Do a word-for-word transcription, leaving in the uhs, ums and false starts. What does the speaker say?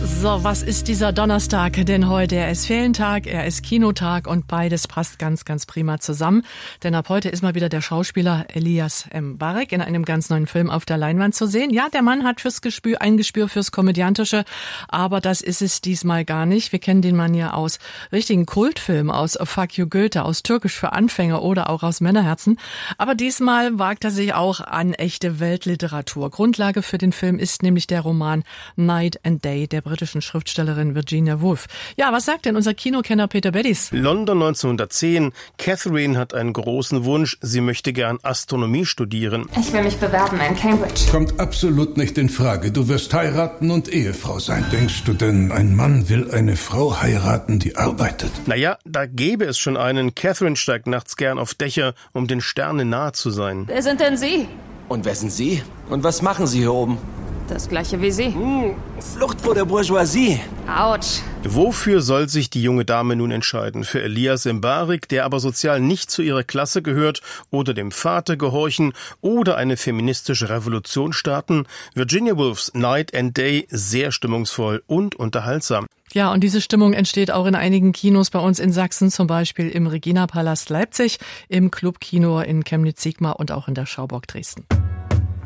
So, was ist dieser Donnerstag denn heute? Er ist Ferientag, er ist Kinotag und beides passt ganz, ganz prima zusammen. Denn ab heute ist mal wieder der Schauspieler Elias Mbarek in einem ganz neuen Film auf der Leinwand zu sehen. Ja, der Mann hat fürs Gespür, ein Gespür fürs Komödiantische, aber das ist es diesmal gar nicht. Wir kennen den Mann ja aus richtigen Kultfilmen, aus Fuck You Goethe, aus Türkisch für Anfänger oder auch aus Männerherzen. Aber diesmal wagt er sich auch an echte Weltliteratur. Grundlage für den Film ist nämlich der Roman Night and Day der britischen Schriftstellerin Virginia Woolf. Ja, was sagt denn unser Kinokenner Peter Beddies? London neunzehnhundertzehn. Catherine hat einen großen Wunsch. Sie möchte gern Astronomie studieren. Ich will mich bewerben in Cambridge. Kommt absolut nicht in Frage. Du wirst heiraten und Ehefrau sein. Denkst du denn, ein Mann will eine Frau heiraten, die arbeitet? Naja, da gäbe es schon einen. Catherine steigt nachts gern auf Dächer, um den Sternen nahe zu sein. Wer sind denn Sie? Und wer sind Sie? Und was machen Sie hier oben? Das gleiche wie Sie. Hm, Flucht vor der Bourgeoisie. Autsch. Wofür soll sich die junge Dame nun entscheiden? Für Elias Mbarek, der aber sozial nicht zu ihrer Klasse gehört, oder dem Vater gehorchen oder eine feministische Revolution starten? Virginia Woolfs Night and Day, sehr stimmungsvoll und unterhaltsam. Ja, und diese Stimmung entsteht auch in einigen Kinos bei uns in Sachsen, zum Beispiel im Regina Palast Leipzig, im Clubkino in Chemnitz-Sigma und auch in der Schauburg Dresden.